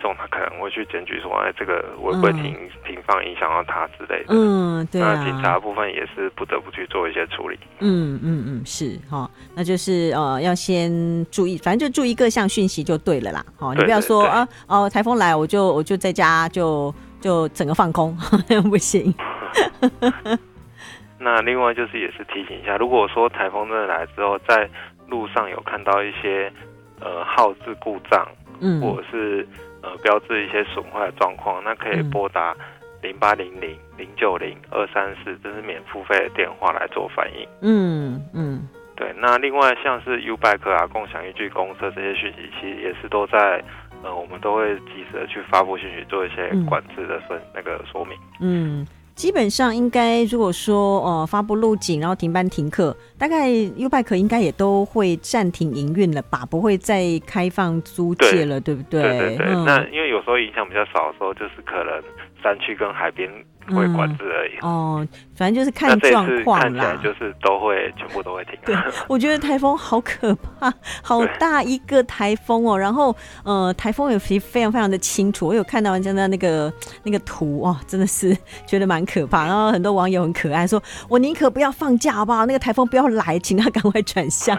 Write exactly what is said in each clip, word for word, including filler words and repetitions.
众他可能会去检举说，哎，这个会不会停、嗯、停放影响到他之类的。 嗯，对啊。 那警察部分也是不得不去做一些处理。 嗯嗯嗯，是哈，那就是呃要先注意，反正就注意各项讯息就对了啦。好，你不要说啊哦台风来我就我就在家就就整个放空，那样不行。 那另外就是也是提醒一下，如果说台风真的来之后，在路上有看到一些呃号志故障，嗯，或者是呃标志一些损坏的状况，那可以拨打零八零零零九零二三四，这是免付费的电话来做反应。 嗯嗯， 对。那另外像是 U-Bike 啊、共享依据公车这些讯息，其实也是都在呃我们都会及时的去发布讯息，做一些管制的分、嗯、那个说明。 嗯。基本上应该如果说呃发布路警然后停班停课，大概 U-Bike 应该也都会暂停营运了吧，不会再开放租借了， 对, 对不对？ 对对对、 嗯、 那因为有时候影响比较少的时候，就是可能山区跟海边会管制而已、 嗯、哦，反正就是看状况啦。 看起来就是都会全部都会停。 对，我觉得台风好可怕，好大一个台风哦。然后呃，台风也非常非常的清楚，我有看到人家的那个那个图哦，真的是觉得蛮可怕。然后很多网友很可爱说，我宁可不要放假好不好？那个台风不要来，请他赶快转向。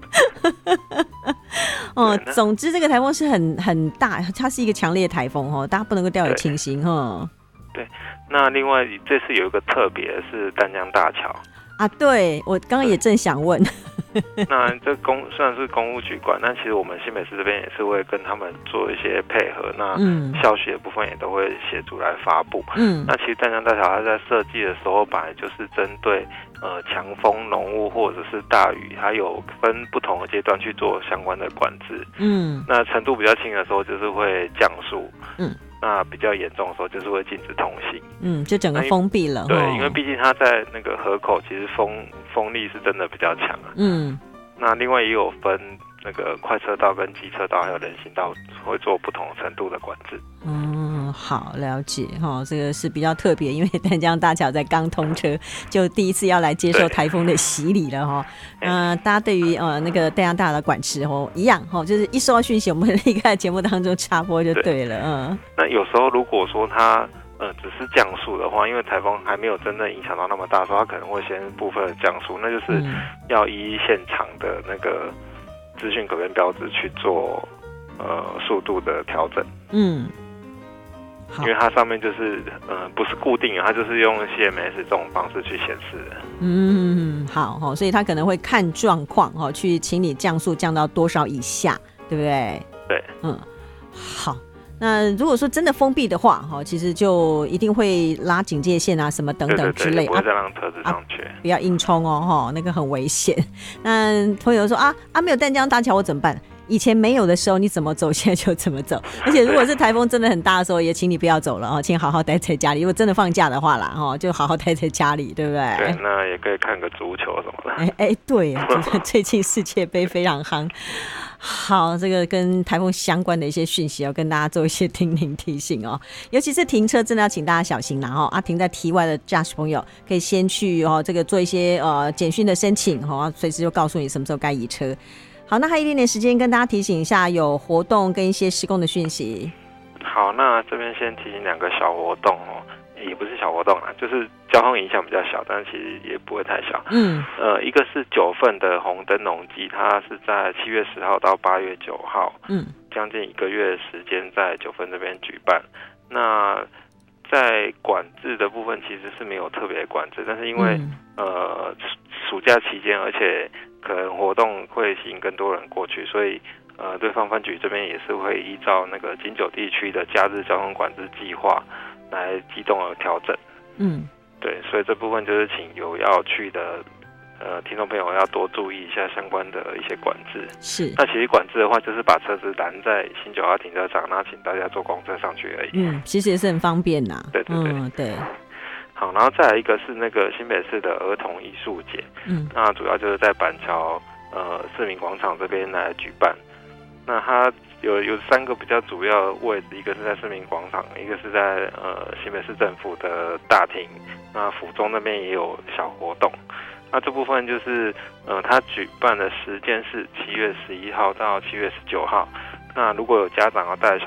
哦，总之这个台风是很很大，它是一个强烈的台风哦，大家不能够掉以轻心哈。 对，那另外这次有一个特别是淡江大桥啊，对，我刚刚也正想问。 那这公虽然是公务局管，但其实我们新北市这边也是会跟他们做一些配合。那校学的部分也都会协助来发布。嗯，那其实淡江大桥它在设计的时候，本来就是针对呃强风、浓雾或者是大雨，它有分不同的阶段去做相关的管制。嗯，那程度比较轻的时候，就是会降速。嗯。那比较严重的时候，就是会禁止通行。嗯， 就整个封闭了。 对，因为毕竟它在那个河口，其实风风力是真的比较强啊。嗯，那另外也有分那个快车道跟机车道还有人行道，会做不同程度的管制。 嗯，好，了解哈，这个是比较特別，因为淡江大橋在剛通車就第一次要來接受台風的洗禮了哈。呃，大家對於呃那個淡江大橋的管制哦一樣哈，就是一收到訊息，我們立刻在節目當中插播就對了。嗯， 那有時候如果說它呃只是降速的話，因為台風還沒有真正影響到那麼大的時候，它可能會先部分的降速，那就是要依現場的那個資訊可變標誌去做呃速度的調整。嗯。因为它上面就是呃不是固定的，它就是用 C M S 这种方式去显示的。 嗯，好哈，所以它可能会看状况哈，去请你降速降到多少以下，对不对？ 对， 嗯，好。那如果说真的封闭的话哈，其实就一定会拉警戒线啊，什么等等之类， 对对对，不会再让车子上去，啊、 不要硬冲哦哈，那个很危险。那朋友说啊啊，没有淡江大橋我怎么办？以前没有的时候你怎么走现在就怎么走，而且如果是台风真的很大的时候也请你不要走了哦，请好好待在家里，如果真的放假的话啦哦，就好好待在家里，对不对？ 对，那也可以看个足球什么的。 哎哎，对，最近世界杯非常夯。好，这个跟台风相关的一些讯息要跟大家做一些叮咛提醒哦，尤其是停车真的要请大家小心啦哈、哦、啊，停在 T Y 的驾驶朋友可以先去哦这个做一些呃简讯的申请哦，随时就告诉你什么时候该移车。好，那还有一点点时间跟大家提醒一下有活动跟一些施工的讯息。 好，那这边先提醒两个小活动哦，也不是小活动啦，就是交通影响比较小，但是其实也不会太小。嗯，呃，一个是九份的红灯笼季，它是在七月十号到八月九号，嗯，将近一个月的时间在九份这边举办。那在管制的部分其实是没有特别管制，但是因为、嗯、呃暑假期间，而且可能活动会吸引更多人过去，所以呃对方分局这边也是会依照那个金九地区的假日交通管制计划来机动的调整。嗯，对，所以这部分就是请有要去的呃听众朋友要多注意一下相关的一些管制。 是， 那其实管制的话，就是把车子拦在新九号停车场，那请大家坐公车上去而已。 嗯，其实也是很方便呐。 对对对、 嗯、对。 好，然后再来一个是那个新北市的儿童艺术节，嗯，那主要就是在板桥呃市民广场这边来举办。那它有有三个比较主要的位置，一个是在市民广场，一个是在呃新北市政府的大厅，那府中那边也有小活动。那这部分就是呃它举办的时间是七月十一号到七月十九号。那如果有家长要带小